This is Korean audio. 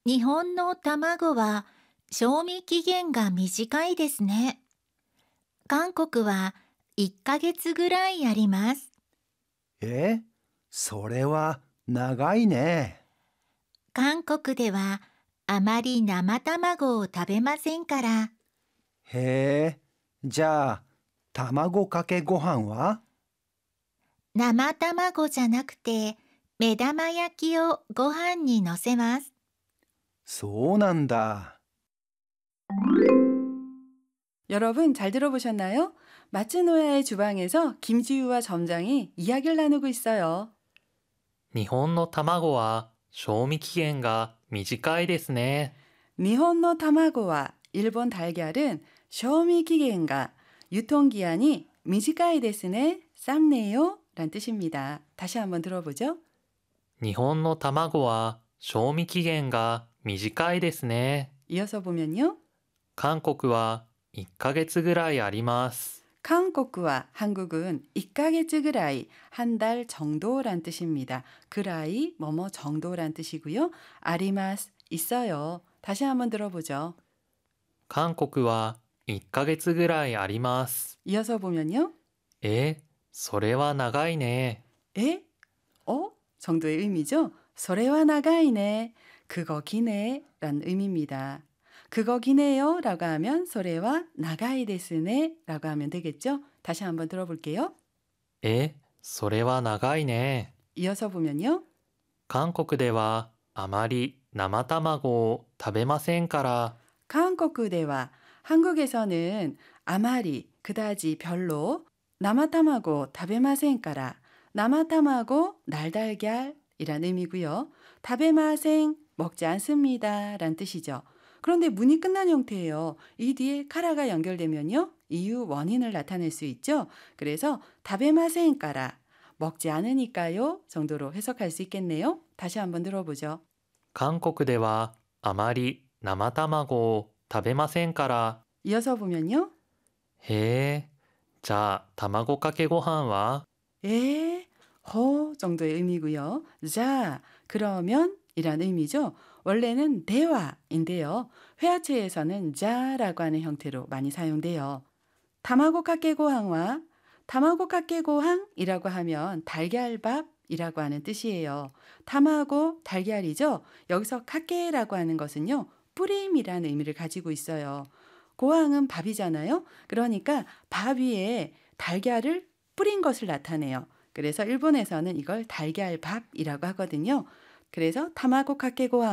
日本の卵は賞味期限が短いですね。韓国は1ヶ月ぐらいあります。 え、それは長いね。 韓国ではあまり生卵を食べませんから、 へえ、じゃあ、卵かけご飯は？ 生卵じゃなくて目玉焼きをご飯にのせます。 そうなんだ。 여러분 잘 들어보셨나요? 마츠노야의 주방에서 김지우와 점장이 이야기를 나누고 있어요. 日本の卵は賞味期限が短いですね。 니혼노 타마고와 일본 달걀은 쇼미 기겐가 유통기한이 미지카이 데스네 쌈네요 란 뜻입니다. 다시 한번 들어보죠. 日本の卵は賞味期限が短いですね。 이어서 보면요. 韓国は1ヶ月ぐらいあります。 한국과 한국은 이까게츠 그라이 한 달 정도란 뜻입니다. 그라이 뭐뭐 정도란 뜻이고요. 아리마스 있어요. 다시 한번 들어보죠. 韓国は1ヶ月ぐらいあります。 이어서 보면요. それは長いね。 에? 정도의 의미죠. 소레와 나가이네. 그거 기네 라는 의미입니다. 그거 기네요 라고 하면 소레와 나가이 데스네 라고 하면 되겠죠. 다시 한번 들어볼게요. それは長いね。 이어서 보면요. 韓国ではあまり生卵を食べませんから、 한국대와 한국에서는 아마리 그다지 별로 나마타마고 타베마센까라 나마타마고 날달걀이란 의미고요. 타베마생 먹지 않습니다 란 뜻이죠. 그런데 문이 끝난 형태예요. 이 뒤에 카라가 연결되면요. 이유 원인을 나타낼 수 있죠. 그래서 타베마센까라 먹지 않으니까요 정도로 해석할 수 있겠네요. 다시 한번 들어보죠. 韓国ではあまり生卵を食べませんから、 이어서 보면요. じゃあ卵かけご飯は？ 허 정도의 의미고요. 자, 그러면 이란 의미죠. 원래는 대화인데요. 회화체에서는 자라고 하는 형태로 많이 사용돼요. 타마고 카케고항과 타마고 카케고항이라고 하면 달걀밥이라고 하는 뜻이에요. 타마고 달걀이죠. 여기서 카케라고 하는 것은요. 뿌림이라는 의미를 가지고 있어요. 고항은 밥이잖아요. 그러니까 밥 위에 달걀을 뿌린 것을 나타내요. 그래서 일본에서는 이걸 달걀밥이라고 하거든요. 그래서 타마고 카케 고항